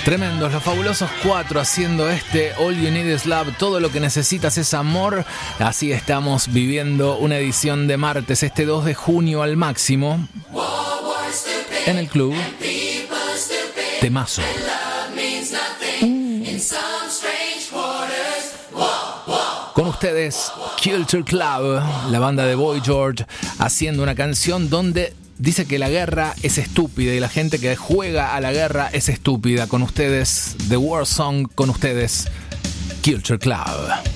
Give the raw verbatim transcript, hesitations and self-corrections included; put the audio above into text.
Tremendos, los fabulosos cuatro haciendo este All You Need Is Love, todo lo que necesitas es amor. Así estamos viviendo una edición de martes, este dos de junio al máximo, en el club. Temazo. Con ustedes, Culture Club, la banda de Boy George, haciendo una canción donde dice que la guerra es estúpida y la gente que juega a la guerra es estúpida. Con ustedes, The War Song, con ustedes, Culture Club.